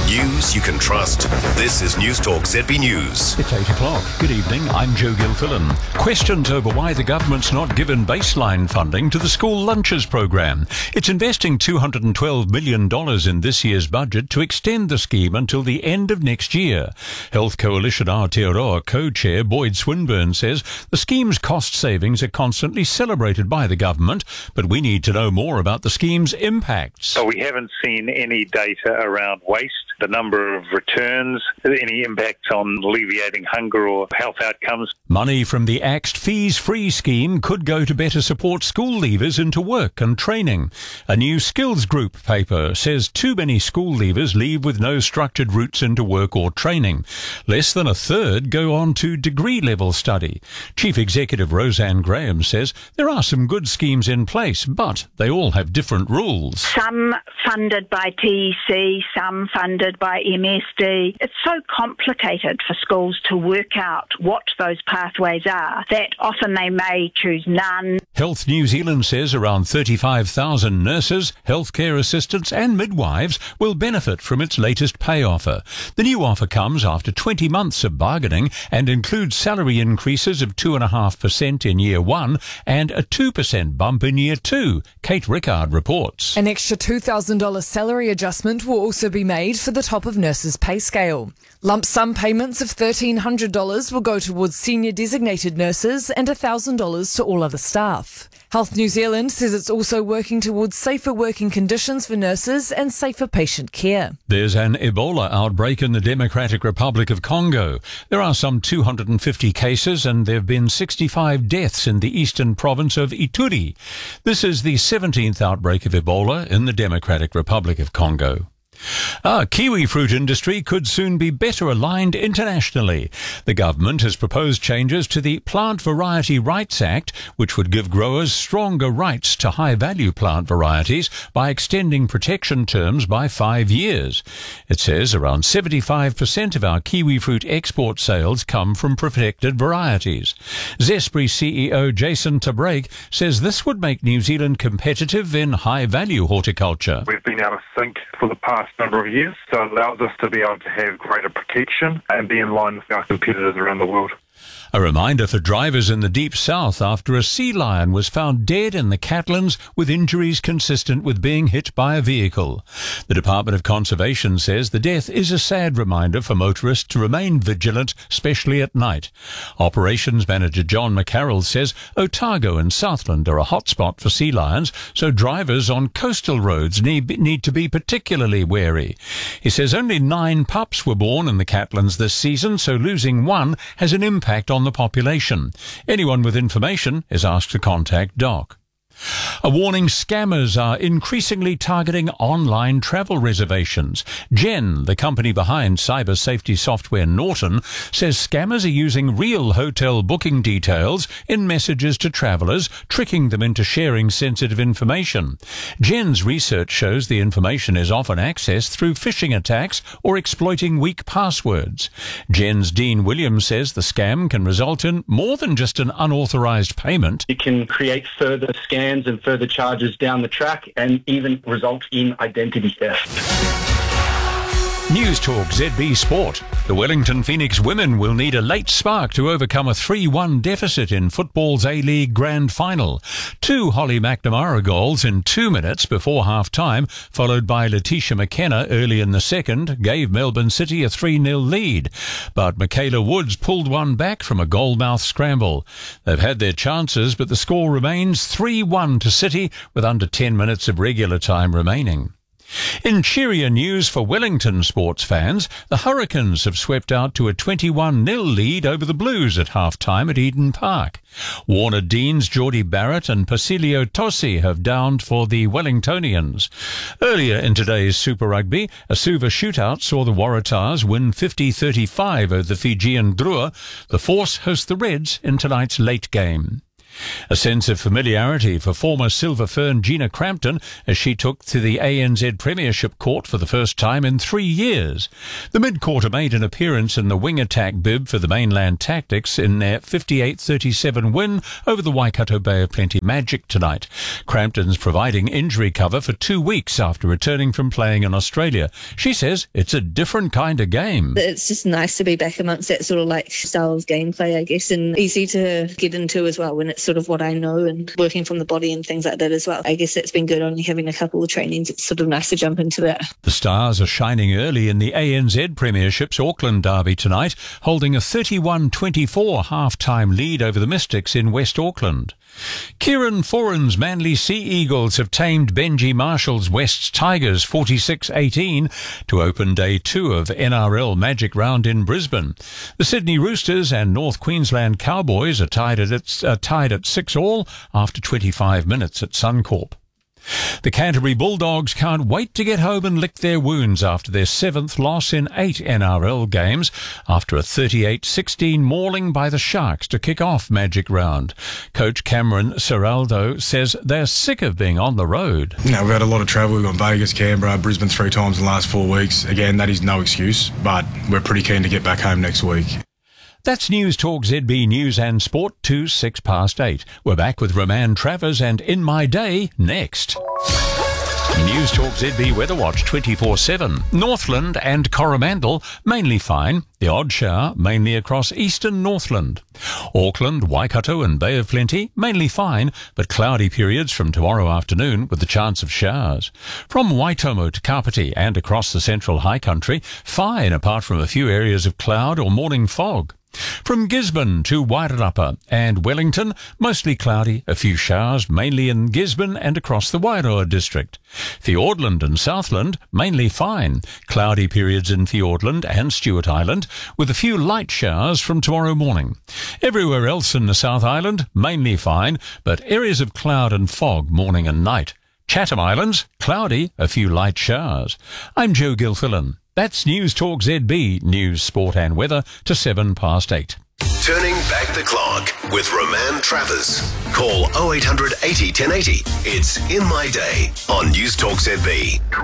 News you can trust. This is News Talk ZB News. It's 8 o'clock. Good evening, I'm Joe Gilfillan. Questions over why the government's not given baseline funding to the school lunches program. It's investing $212 million in this year's budget to extend the scheme until the end of next year. Health Coalition Aotearoa co-chair Boyd Swinburne says the scheme's cost savings are constantly celebrated by the government, but we need to know more about the scheme's impacts. So we haven't seen any data around waste, the number of returns, any impact on alleviating hunger or health outcomes. Money from the Axed Fees-Free scheme could go to better support school leavers into work and training. A new skills group paper says too many school leavers leave with no structured routes into work or training. Less than a third go on to degree-level study. Chief Executive Roseanne Graham says there are some good schemes in place, but they all have different rules. Some funded by TEC, some funded by MSD. It's so complicated for schools to work out what those pathways are that often they may choose none. Health New Zealand says around 35,000 nurses, healthcare assistants and midwives will benefit from its latest pay offer. The new offer comes after 20 months of bargaining and includes salary increases of 2.5% in year one and a 2% bump in year two. Kate Rickard reports. An extra $2,000 salary adjustment will also be made for the top of nurses' pay scale. Lump sum payments of $1,300 will go towards senior designated nurses and $1,000 to all other staff. Health New Zealand says it's also working towards safer working conditions for nurses and safer patient care. There's an Ebola outbreak in the Democratic Republic of Congo. There are some 250 cases and there have been 65 deaths in the eastern province of Ituri. This is the 17th outbreak of Ebola in the Democratic Republic of Congo. Our kiwi fruit industry could soon be better aligned internationally. The government has proposed changes to the Plant Variety Rights Act, which would give growers stronger rights to high-value plant varieties by extending protection terms by 5 years. It says around 75% of our kiwi fruit export sales come from protected varieties. Zespri CEO Jason Tabrake says this would make New Zealand competitive in high-value horticulture. We've been able to think for the past number of years, so it allows us to be able to have greater protection and be in line with our competitors around the world. A reminder for drivers in the Deep South after a sea lion was found dead in the Catlins with injuries consistent with being hit by a vehicle. The Department of Conservation says the death is a sad reminder for motorists to remain vigilant, especially at night. Operations Manager John McCarroll says Otago and Southland are a hotspot for sea lions, so drivers on coastal roads need to be particularly wary. He says only 9 pups were born in the Catlins this season, so losing one has an impact on the population. Anyone with information is asked to contact DOC. A warning: scammers are increasingly targeting online travel reservations. Gen, the company behind cyber safety software Norton, says scammers are using real hotel booking details in messages to travellers, tricking them into sharing sensitive information. Gen's research shows the information is often accessed through phishing attacks or exploiting weak passwords. Gen's Dean Williams says the scam can result in more than just an unauthorised payment. It can create further scams and further charges down the track and even result in identity theft. News Talk ZB Sport. The Wellington Phoenix women will need a late spark to overcome a 3-1 deficit in football's A-League Grand Final. 2 Holly McNamara goals in 2 minutes before half-time, followed by Letitia McKenna early in the second, gave Melbourne City a 3-0 lead. But Michaela Woods pulled one back from a goal-mouth scramble. They've had their chances, but the score remains 3-1 to City with under 10 minutes of regular time remaining. In cheerier news for Wellington sports fans, the Hurricanes have swept out to a 21-0 lead over the Blues at half-time at Eden Park. Warner Dean's Geordie Barrett and Pasilio Tosi have downed for the Wellingtonians. Earlier in today's Super Rugby, a Suva shootout saw the Waratahs win 50-35 over the Fijian Drua. The Force host the Reds in tonight's late game. A sense of familiarity for former Silver Fern Gina Crampton as she took to the ANZ Premiership court for the first time in 3 years. The mid-quarter made an appearance in the wing attack bib for the Mainland Tactics in their 58-37 win over the Waikato Bay of Plenty Magic tonight. Crampton's providing injury cover for 2 weeks after returning from playing in Australia. She says it's a different kind of game. It's just nice to be back amongst that sort of like style of gameplay, I guess, and easy to get into as well when it's sort of what I know and working from the body and things like that as well. I guess that's been good, only having a couple of trainings. It's sort of nice to jump into that. The Stars are shining early in the ANZ Premiership's Auckland derby tonight, holding a 31-24 half-time lead over the Mystics in West Auckland. Kieran Foran's Manly Sea Eagles have tamed Benji Marshall's West Tigers 46-18 to open day 2 of NRL Magic Round in Brisbane. The Sydney Roosters and North Queensland Cowboys are tied at 6-all after 25 minutes at Suncorp. The Canterbury Bulldogs can't wait to get home and lick their wounds after their 7th loss in 8 NRL games after a 38-16 mauling by the Sharks to kick off Magic Round. Coach Cameron Serraldo says they're sick of being on the road. We've had a lot of travel. We've gone Vegas, Canberra, Brisbane 3 times in the last 4 weeks. Again, that is no excuse, but we're pretty keen to get back home next week. That's News Talk ZB News and Sport to 8:06. We're back with Roman Travers and In My Day next. News Talk ZB Weather Watch 24/7. Northland and Coromandel mainly fine. The odd shower mainly across eastern Northland. Auckland, Waikato and Bay of Plenty mainly fine, but cloudy periods from tomorrow afternoon with the chance of showers. From Waitomo to Kapiti and across the central high country, fine apart from a few areas of cloud or morning fog. From Gisborne to Wairarapa and Wellington, mostly cloudy, a few showers, mainly in Gisborne and across the Wairoa district. Fiordland and Southland, mainly fine. Cloudy periods in Fiordland and Stewart Island, with a few light showers from tomorrow morning. Everywhere else in the South Island, mainly fine, but areas of cloud and fog morning and night. Chatham Islands, cloudy, a few light showers. I'm Joe Gilfillan. That's News Talk ZB, news, sport and weather to 8:07. Turning back the clock with Roman Travers. Call 0800 80 1080. It's In My Day on News Talk ZB.